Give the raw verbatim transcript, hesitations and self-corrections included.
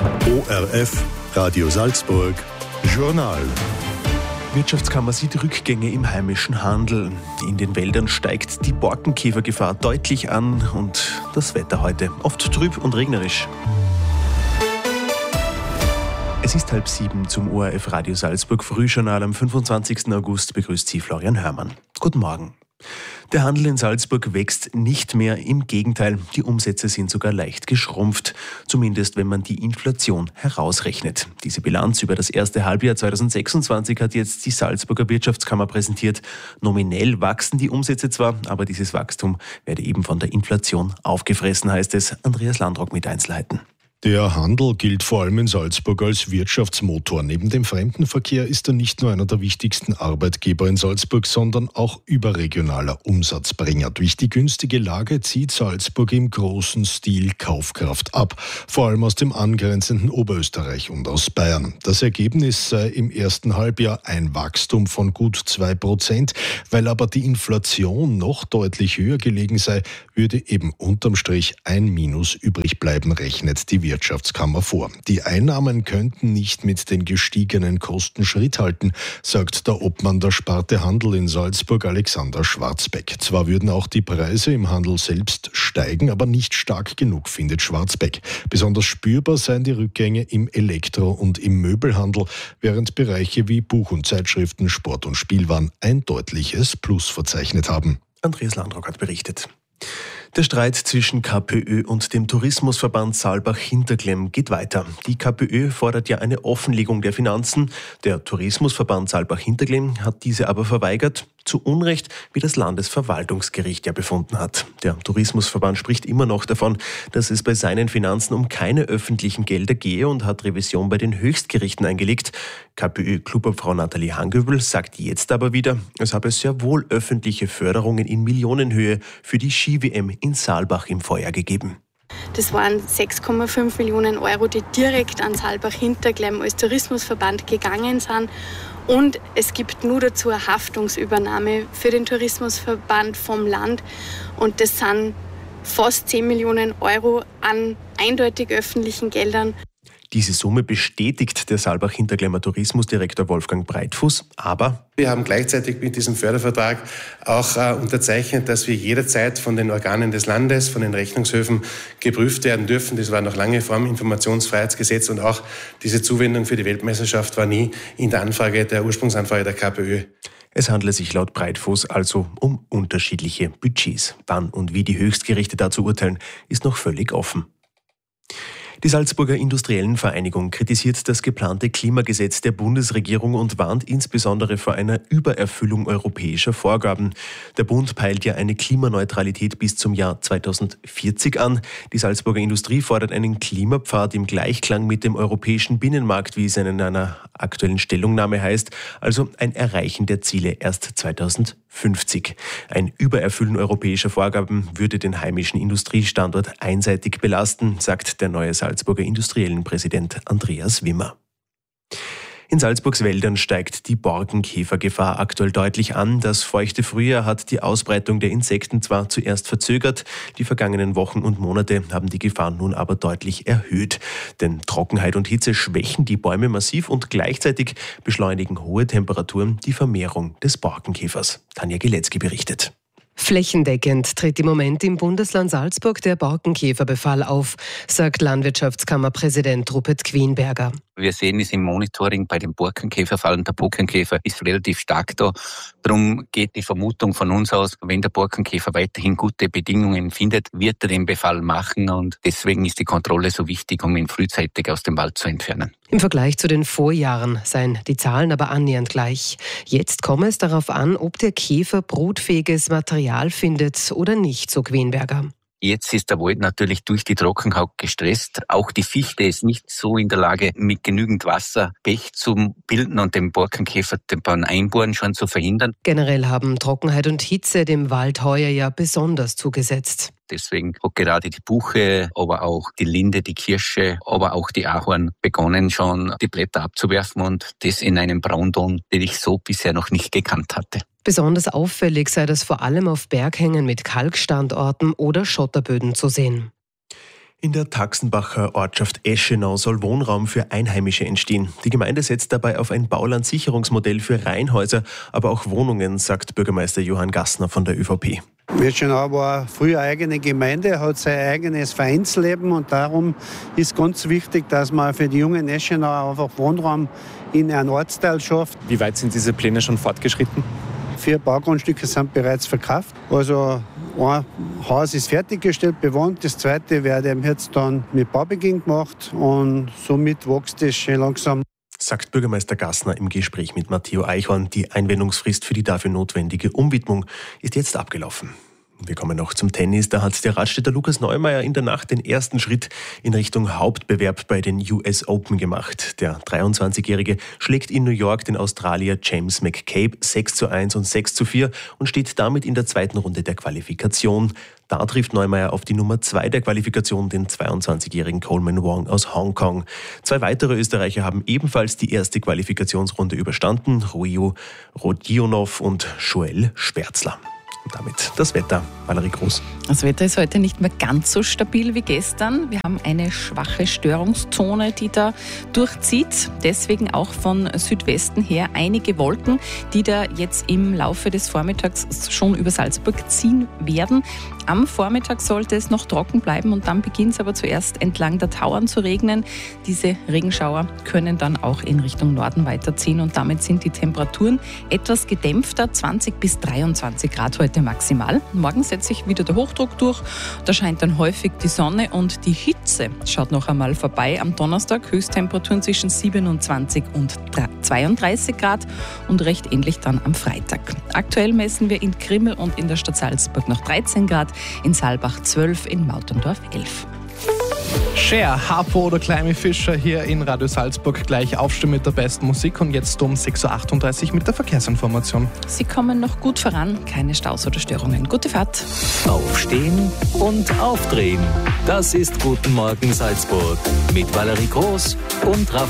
O R F, Radio Salzburg, Journal. Wirtschaftskammer sieht Rückgänge im heimischen Handel. In den Wäldern steigt die Borkenkäfergefahr deutlich an und das Wetter heute oft trüb und regnerisch. Es ist halb sieben zum O R F Radio Salzburg Frühjournal am fünfundzwanzigsten August. Begrüßt Sie Florian Hörmann. Guten Morgen. Der Handel in Salzburg wächst nicht mehr, im Gegenteil, die Umsätze sind sogar leicht geschrumpft, zumindest wenn man die Inflation herausrechnet. Diese Bilanz über das erste Halbjahr zweitausendsechsundzwanzig hat jetzt die Salzburger Wirtschaftskammer präsentiert. Nominell wachsen die Umsätze zwar, aber dieses Wachstum werde eben von der Inflation aufgefressen, heißt es. Andreas Landrock mit Einzelheiten. Der Handel gilt vor allem in Salzburg als Wirtschaftsmotor. Neben dem Fremdenverkehr ist er nicht nur einer der wichtigsten Arbeitgeber in Salzburg, sondern auch überregionaler Umsatzbringer. Durch die günstige Lage zieht Salzburg im großen Stil Kaufkraft ab, vor allem aus dem angrenzenden Oberösterreich und aus Bayern. Das Ergebnis sei im ersten Halbjahr ein Wachstum von gut zwei Prozent. Weil aber die Inflation noch deutlich höher gelegen sei, würde eben unterm Strich ein Minus übrig bleiben, rechnet die Wirtschaftskammer vor. Die Einnahmen könnten nicht mit den gestiegenen Kosten Schritt halten, sagt der Obmann der Sparte Handel in Salzburg, Alexander Schwarzbeck. Zwar würden auch die Preise im Handel selbst steigen, aber nicht stark genug, findet Schwarzbeck. Besonders spürbar seien die Rückgänge im Elektro- und im Möbelhandel, während Bereiche wie Buch und Zeitschriften, Sport und Spielwaren ein deutliches Plus verzeichnet haben. Andreas Landrock hat berichtet. Der Streit zwischen KPÖ und dem Tourismusverband Saalbach-Hinterklemm geht weiter. Die KPÖ fordert ja eine Offenlegung der Finanzen. Der Tourismusverband Saalbach-Hinterklemm hat diese aber verweigert. Zu Unrecht, wie das Landesverwaltungsgericht ja befunden hat. Der Tourismusverband spricht immer noch davon, dass es bei seinen Finanzen um keine öffentlichen Gelder gehe und hat Revision bei den Höchstgerichten eingelegt. KPÖ-Klubobfrau Nathalie Hangöbel sagt jetzt aber wieder, es habe sehr wohl öffentliche Förderungen in Millionenhöhe für die Ski-W M in Saalbach im Vorjahr gegeben. Das waren sechs Komma fünf Millionen Euro, die direkt an Saalbach-Hinterklemm als Tourismusverband gegangen sind. Und es gibt nur dazu eine Haftungsübernahme für den Tourismusverband vom Land. Und das sind fast zehn Millionen Euro an eindeutig öffentlichen Geldern. Diese Summe bestätigt der Saalbach-Hinterklemmer Tourismusdirektor Wolfgang Breitfuß, aber wir haben gleichzeitig mit diesem Fördervertrag auch äh, unterzeichnet, dass wir jederzeit von den Organen des Landes, von den Rechnungshöfen geprüft werden dürfen. Das war noch lange vor dem Informationsfreiheitsgesetz und auch diese Zuwendung für die Weltmeisterschaft war nie in der Anfrage, der Ursprungsanfrage der KPÖ. Es handle sich laut Breitfuß also um unterschiedliche Budgets. Wann und wie die Höchstgerichte dazu urteilen, ist noch völlig offen. Die Salzburger Industriellen Vereinigung kritisiert das geplante Klimagesetz der Bundesregierung und warnt insbesondere vor einer Übererfüllung europäischer Vorgaben. Der Bund peilt ja eine Klimaneutralität bis zum Jahr zweitausendvierzig an. Die Salzburger Industrie fordert einen Klimapfad im Gleichklang mit dem europäischen Binnenmarkt, wie es in einer aktuellen Stellungnahme heißt, also ein Erreichen der Ziele erst zweitausendfünfzig. Ein Übererfüllen europäischer Vorgaben würde den heimischen Industriestandort einseitig belasten, sagt der neue Salzburger Industriellenpräsident Andreas Wimmer. In Salzburgs Wäldern steigt die Borkenkäfergefahr aktuell deutlich an. Das feuchte Frühjahr hat die Ausbreitung der Insekten zwar zuerst verzögert, die vergangenen Wochen und Monate haben die Gefahr nun aber deutlich erhöht. Denn Trockenheit und Hitze schwächen die Bäume massiv und gleichzeitig beschleunigen hohe Temperaturen die Vermehrung des Borkenkäfers. Tanja Gilecki berichtet. Flächendeckend tritt im Moment im Bundesland Salzburg der Borkenkäferbefall auf, sagt Landwirtschaftskammerpräsident Rupert Quienberger. Wir sehen es im Monitoring bei den Borkenkäferfallen. Der Borkenkäfer ist relativ stark da. Darum geht die Vermutung von uns aus, wenn der Borkenkäfer weiterhin gute Bedingungen findet, wird er den Befall machen. Und deswegen ist die Kontrolle so wichtig, um ihn frühzeitig aus dem Wald zu entfernen. Im Vergleich zu den Vorjahren seien die Zahlen aber annähernd gleich. Jetzt komme es darauf an, ob der Käfer brutfähiges Material findet oder nicht, so Quienberger. Jetzt ist der Wald natürlich durch die Trockenheit gestresst. Auch die Fichte ist nicht so in der Lage, mit genügend Wasser Pech zu bilden und den Borkenkäfer beim Einbohren schon zu verhindern. Generell haben Trockenheit und Hitze dem Wald heuer ja besonders zugesetzt. Deswegen hat gerade die Buche, aber auch die Linde, die Kirsche, aber auch die Ahorn begonnen schon die Blätter abzuwerfen und das in einem Braunton, den ich so bisher noch nicht gekannt hatte. Besonders auffällig sei das vor allem auf Berghängen mit Kalkstandorten oder Schotterböden zu sehen. In der Taxenbacher Ortschaft Eschenau soll Wohnraum für Einheimische entstehen. Die Gemeinde setzt dabei auf ein Baulandsicherungsmodell für Reihenhäuser, aber auch Wohnungen, sagt Bürgermeister Johann Gassner von der ÖVP. Eschenau war früher eigene Gemeinde, hat sein eigenes Vereinsleben und darum ist ganz wichtig, dass man für die jungen Eschenau einfach Wohnraum in einem Ortsteil schafft. Wie weit sind diese Pläne schon fortgeschritten? Vier Baugrundstücke sind bereits verkauft. Also ein Haus ist fertiggestellt, bewohnt. Das zweite werde jetzt dann mit Baubeginn gemacht und somit wächst es schön langsam. Sagt Bürgermeister Gassner im Gespräch mit Matteo Eichhorn. Die Einwendungsfrist für die dafür notwendige Umwidmung ist jetzt abgelaufen. Wir kommen noch zum Tennis. Da hat der Radstädter Lukas Neumeier in der Nacht den ersten Schritt in Richtung Hauptbewerb bei den U S Open gemacht. Der dreiundzwanzigjährige schlägt in New York den Australier James McCabe sechs zu eins und sechs zu vier und steht damit in der zweiten Runde der Qualifikation. Da trifft Neumeier auf die Nummer zwei der Qualifikation, den zweiundzwanzigjährigen Coleman Wong aus Hongkong. Zwei weitere Österreicher haben ebenfalls die erste Qualifikationsrunde überstanden: Rui Rodionov und Joel Schwärzler. Und damit das Wetter. Valerie Groß. Das Wetter ist heute nicht mehr ganz so stabil wie gestern. Wir haben eine schwache Störungszone, die da durchzieht. Deswegen auch von Südwesten her einige Wolken, die da jetzt im Laufe des Vormittags schon über Salzburg ziehen werden. Am Vormittag sollte es noch trocken bleiben und dann beginnt es aber zuerst entlang der Tauern zu regnen. Diese Regenschauer können dann auch in Richtung Norden weiterziehen und damit sind die Temperaturen etwas gedämpfter, zwanzig bis dreiundzwanzig Grad heute maximal. Morgen setzt sich wieder der Hochdruck durch, da scheint dann häufig die Sonne und die Hitze schaut noch einmal vorbei. Am Donnerstag Höchsttemperaturen zwischen siebenundzwanzig und zweiunddreißig Grad und recht ähnlich dann am Freitag. Aktuell messen wir in Grimmel und in der Stadt Salzburg noch dreizehn Grad, in Saalbach zwölf, in Mauterndorf elf. Cher, Harpo oder Climby Fischer hier in Radio Salzburg. Gleich aufstehen mit der besten Musik und jetzt um sechs Uhr achtunddreißig mit der Verkehrsinformation. Sie kommen noch gut voran, keine Staus oder Störungen. Gute Fahrt. Aufstehen und aufdrehen. Das ist Guten Morgen Salzburg mit Valerie Groß und Raphael